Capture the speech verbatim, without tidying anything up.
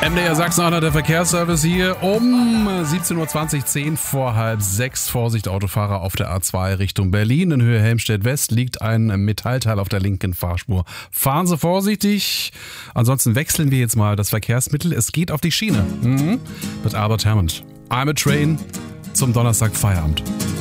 M D R Sachsen-Anhalt, der Verkehrsservice hier um siebzehn Uhr zwanzig, zehn vor halb sechs. Vorsicht, Autofahrer auf der A zwei Richtung Berlin. In Höhe Helmstedt-West liegt ein Metallteil auf der linken Fahrspur. Fahren Sie vorsichtig. Ansonsten wechseln wir jetzt mal das Verkehrsmittel. Es geht auf die Schiene. Mhm. Mit Albert Hammond. I'm a Train zum Donnerstag Feierabend.